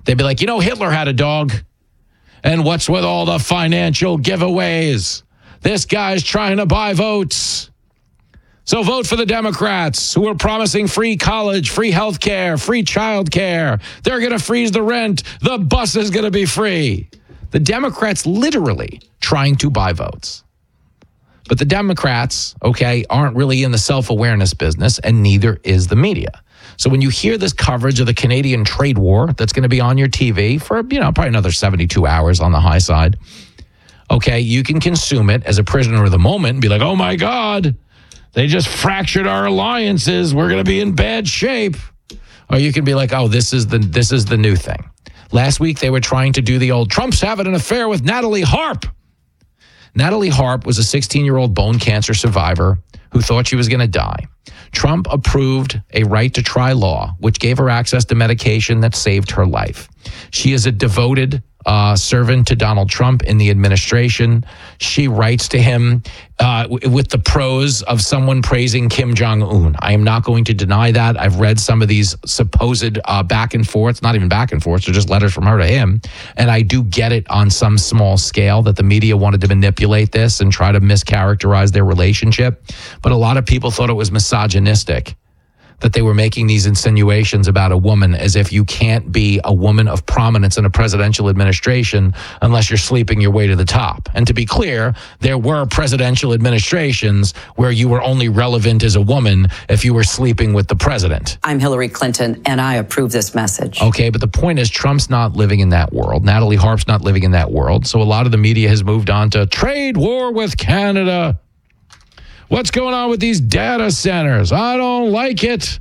They'd be like, Hitler had a dog. And what's with all the financial giveaways? This guy's trying to buy votes. So vote for the Democrats who are promising free college, free health care, free child care. They're going to freeze the rent. The bus is going to be free. The Democrats literally trying to buy votes. But the Democrats, aren't really in the self-awareness business, and neither is the media. So when you hear this coverage of the Canadian trade war that's going to be on your TV for, probably another 72 hours on the high side, you can consume it as a prisoner of the moment and be like, oh my God, they just fractured our alliances. We're going to be in bad shape. Or you can be like, oh, this is the new thing. Last week, they were trying to do the old Trump's having an affair with Natalie Harp. Natalie Harp was a 16-year-old bone cancer survivor who thought she was going to die. Trump approved a right to try law, which gave her access to medication that saved her life. She is a devoted servant to Donald Trump in the administration. She writes to him with the prose of someone praising Kim Jong-un. I am not going to deny that. I've read some of these supposed back and forths, not even back and forths, they're just letters from her to him. And I do get it on some small scale that the media wanted to manipulate this and try to mischaracterize their relationship. But a lot of people thought it was misogynistic, that they were making these insinuations about a woman as if you can't be a woman of prominence in a presidential administration unless you're sleeping your way to the top. And to be clear, there were presidential administrations where you were only relevant as a woman if you were sleeping with the president. I'm Hillary Clinton, and I approve this message. Okay, but the point is Trump's not living in that world. Natalie Harp's not living in that world. So a lot of the media has moved on to trade war with Canada. What's going on with these data centers? I don't like it.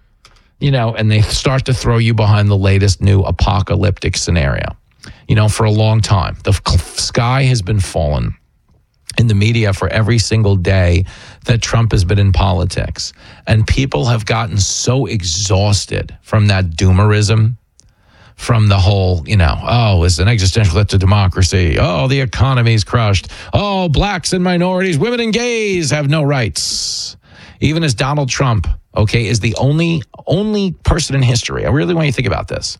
And they start to throw you behind the latest new apocalyptic scenario. For a long time, the sky has been falling in the media for every single day that Trump has been in politics. And people have gotten so exhausted from that doomerism, from the whole, it's an existential threat to democracy. Oh, the economy's crushed. Oh, blacks and minorities, women and gays have no rights. Even as Donald Trump, is the only person in history. I really want you to think about this.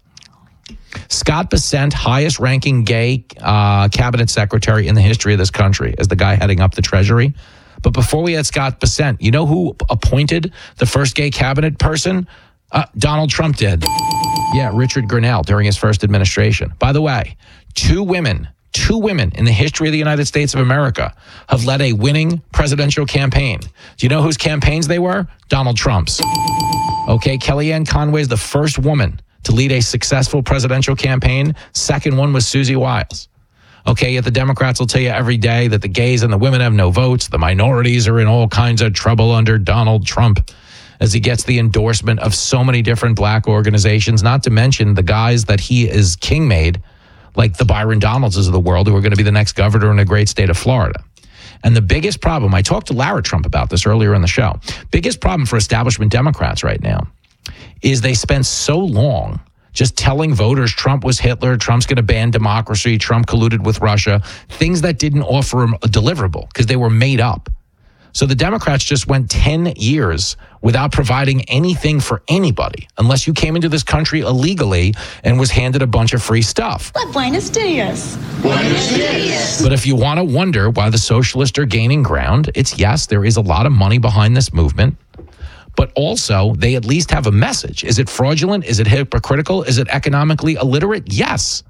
Scott Bessent, highest ranking gay cabinet secretary in the history of this country, as the guy heading up the Treasury. But before we had Scott Bessent, you know who appointed the first gay cabinet person? Donald Trump did. Yeah, Richard Grenell during his first administration. By the way, two women in the history of the United States of America have led a winning presidential campaign. Do you know whose campaigns they were? Donald Trump's. Kellyanne Conway is the first woman to lead a successful presidential campaign. Second one was Susie Wiles. Yet the Democrats will tell you every day that the gays and the women have no votes. The minorities are in all kinds of trouble under Donald Trump, as he gets the endorsement of so many different black organizations, not to mention the guys that he is king-made, like the Byron Donaldses of the world, who are going to be the next governor in the great state of Florida. And the biggest problem, I talked to Lara Trump about this earlier in the show, biggest problem for establishment Democrats right now is they spent so long just telling voters Trump was Hitler, Trump's going to ban democracy, Trump colluded with Russia, things that didn't offer him a deliverable because they were made up. So the Democrats just went 10 years without providing anything for anybody, unless you came into this country illegally and was handed a bunch of free stuff. Well, buenos dias. Buenos dias. But if you want to wonder why the socialists are gaining ground, it's yes, there is a lot of money behind this movement, but also they at least have a message. Is it fraudulent? Is it hypocritical? Is it economically illiterate? Yes.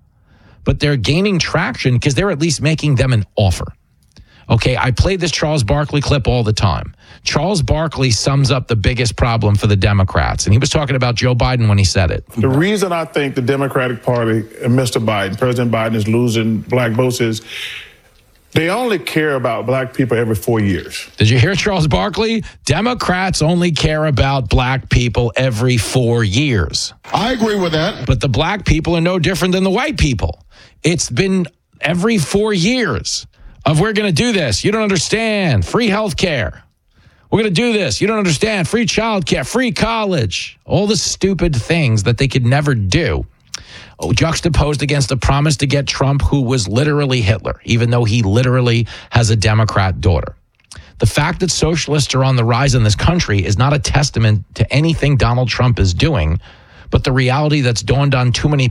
But they're gaining traction because they're at least making them an offer. I played this Charles Barkley clip all the time. Charles Barkley sums up the biggest problem for the Democrats, and he was talking about Joe Biden when he said it. The reason I think the Democratic Party and Mr. Biden, President Biden, is losing black votes is they only care about black people every 4 years. Did you hear Charles Barkley? Democrats only care about black people every 4 years. I agree with that. But the black people are no different than the white people. It's been every 4 years. We're going to do this. You don't understand. Free health care. We're going to do this. You don't understand. Free child care, free college. All the stupid things that they could never do. Juxtaposed against a promise to get Trump, who was literally Hitler, even though he literally has a Democrat daughter. The fact that socialists are on the rise in this country is not a testament to anything Donald Trump is doing, but the reality that's dawned on too many